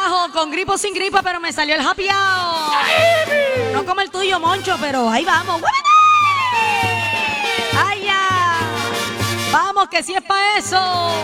trabajo, con gripo o sin gripa, pero me salió el happy hour. No como el tuyo, Moncho, pero ahí vamos. ¡Ay, ya! Vamos, que si es para eso.